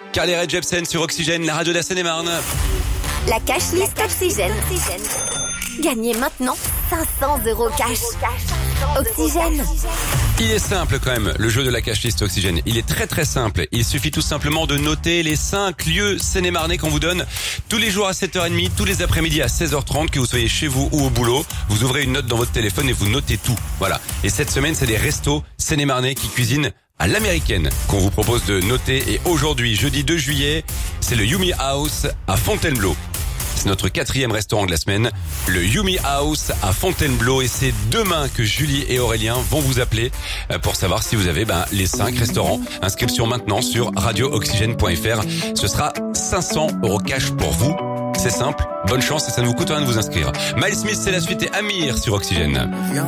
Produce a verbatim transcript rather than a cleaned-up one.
Carly Rae Jepsen sur Oxygène, la radio de la Seine-et-Marne. La cash list Oxygène. Gagnez maintenant cinq cents euros cash. Oxygène. Il est simple quand même, le jeu de la cash list Oxygène. Il est très très simple. Il suffit tout simplement de noter les cinq lieux seine-et-marnais qu'on vous donne tous les jours à sept heures trente, tous les après-midi à seize heures trente, que vous soyez chez vous ou au boulot. Vous ouvrez une note dans votre téléphone et vous notez tout. Voilà. Et cette semaine, c'est des restos seine-et-marnais qui cuisinent à l'américaine qu'on vous propose de noter. Et aujourd'hui, jeudi deux juillet, c'est le Yumi House à Fontainebleau. C'est notre quatrième restaurant de la semaine, le Yumi House à Fontainebleau. Et c'est demain que Julie et Aurélien vont vous appeler pour savoir si vous avez ben, les cinq restaurants. Inscription maintenant sur radio oxygène point f r. Ce sera cinq cents euros cash pour vous. C'est simple, bonne chance et ça ne vous coûte rien de vous inscrire. Miles Smith, c'est la suite et Amir sur Oxygène.